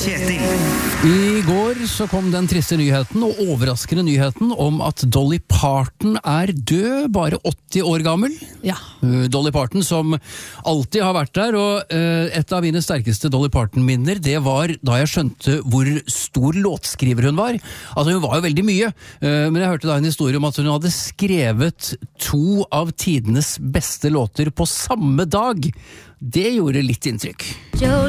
Kjetil. I går så kom den triste nyheten og overraskende nyheten om at Dolly Parton er død, bare 80 år gammel. Ja. Dolly Parton som alltid har vært der, og et av mine sterkeste Dolly Parton-minner, det var da jeg skjønte hvor stor låtskriver hun var. Altså hun var jo veldig mye, men jeg hørte da en historie om at hun hadde skrevet 2 av tidenes beste låter på samme dag. Det gjorde litt inntrykk.